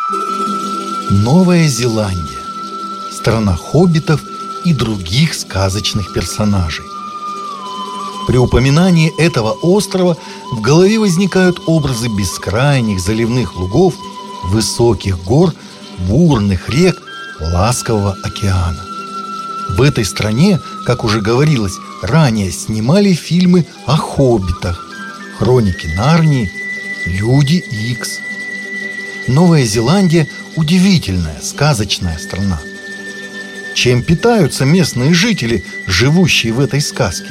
Новая Зеландия. Страна хоббитов и других сказочных персонажей. При упоминании этого острова в голове возникают образы бескрайних заливных лугов, высоких гор, бурных рек, ласкового океана. В этой стране, как уже говорилось, ранее снимали фильмы о хоббитах, «Хроники Нарнии», «Люди Икс». Новая Зеландия – удивительная, сказочная страна. Чем питаются местные жители, живущие в этой сказке?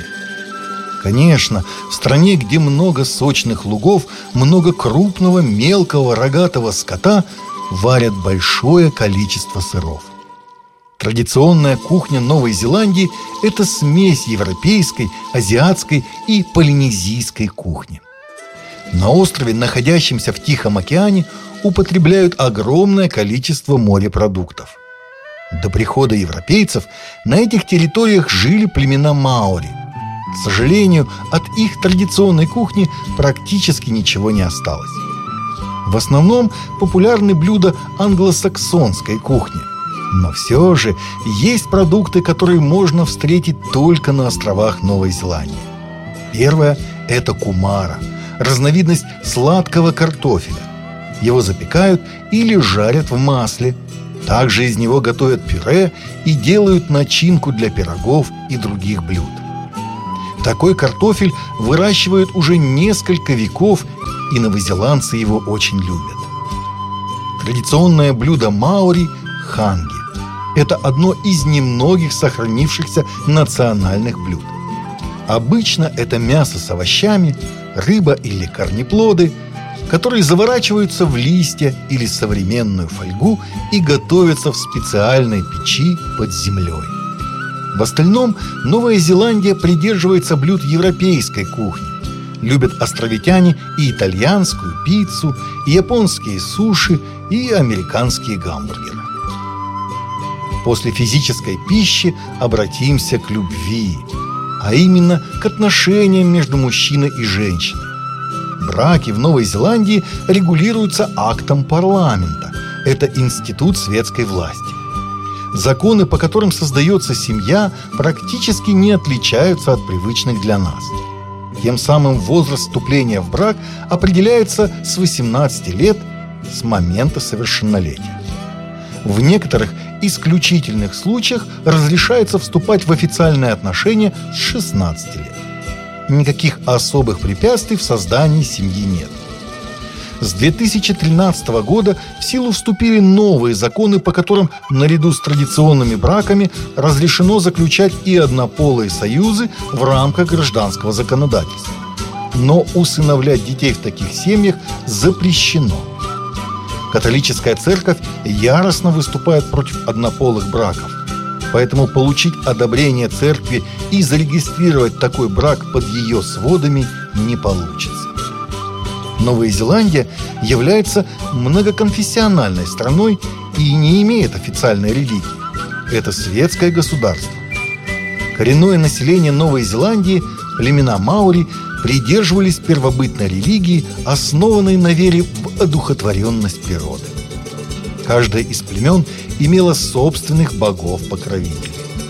Конечно, в стране, где много сочных лугов, много крупного, мелкого, рогатого скота, варят большое количество сыров. Традиционная кухня Новой Зеландии – это смесь европейской, азиатской и полинезийской кухни. На острове, находящемся в Тихом океане, употребляют огромное количество морепродуктов. До прихода европейцев на этих территориях жили племена маори. К сожалению, от их традиционной кухни практически ничего не осталось. В основном популярны блюда англосаксонской кухни. Но все же есть продукты, которые можно встретить только на островах Новой Зеландии. Первое – это кумара, разновидность сладкого картофеля. Его запекают или жарят в масле. Также из него готовят пюре и делают начинку для пирогов и других блюд. Такой картофель выращивают уже несколько веков, и новозеландцы его очень любят. Традиционное блюдо маори – ханги. Это одно из немногих сохранившихся национальных блюд. Обычно это мясо с овощами, рыба или корнеплоды, которые заворачиваются в листья или современную фольгу и готовятся в специальной печи под землей. В остальном Новая Зеландия придерживается блюд европейской кухни. Любят островитяне и итальянскую пиццу, и японские суши, и американские гамбургеры. После физической пищи обратимся к любви, а именно к отношениям между мужчиной и женщиной. Браки в Новой Зеландии регулируются актом парламента. Это институт светской власти. Законы, по которым создается семья, практически не отличаются от привычных для нас. Тем самым возраст вступления в брак определяется с 18 лет, с момента совершеннолетия. В некоторых исключительных случаях разрешается вступать в официальные отношения с 16 лет. Никаких особых препятствий в создании семьи нет. С 2013 года в силу вступили новые законы, по которым наряду с традиционными браками разрешено заключать и однополые союзы в рамках гражданского законодательства. Но усыновлять детей в таких семьях запрещено. Католическая церковь яростно выступает против однополых браков. Поэтому получить одобрение церкви и зарегистрировать такой брак под ее сводами не получится. Новая Зеландия является многоконфессиональной страной и не имеет официальной религии. Это светское государство. Коренное население Новой Зеландии, племена маори, придерживались первобытной религии, основанной на вере в одухотворенность природы. Каждое из племен имело собственных богов-покровителей.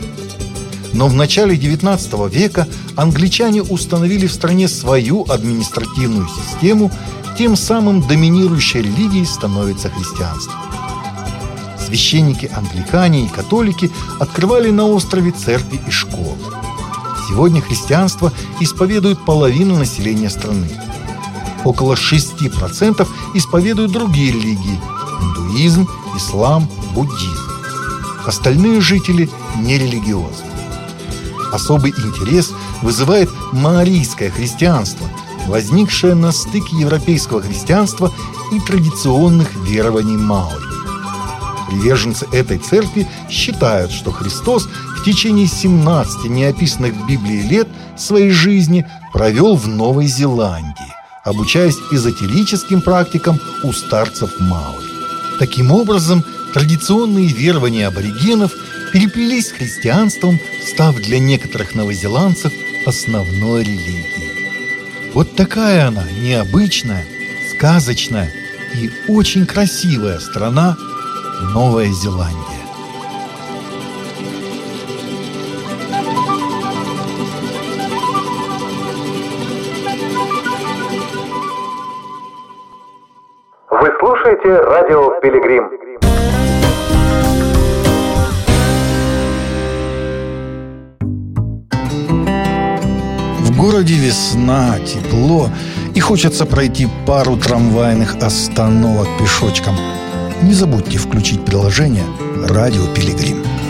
Но в начале XIX века англичане установили в стране свою административную систему, тем самым доминирующей религией становится христианство. Священники-англикане и католики открывали на острове церкви и школы. Сегодня христианство исповедует половина населения страны. Около 6% исповедуют другие религии – индуизм, ислам, буддизм. Остальные жители нерелигиозны. Особый интерес вызывает маорийское христианство, возникшее на стыке европейского христианства и традиционных верований маори. Приверженцы этой церкви считают, что Христос в течение 17 неописанных в Библии лет своей жизни провел в Новой Зеландии, обучаясь эзотерическим практикам у старцев маори. Таким образом, традиционные верования аборигенов переплелись с христианством, став для некоторых новозеландцев основной религией. Вот такая она, необычная, сказочная и очень красивая страна Новая Зеландия. Вы слушаете радио «Пилигрим». В городе весна, тепло, и хочется пройти пару трамвайных остановок пешочком. Не забудьте включить приложение «Радио Пилигрим».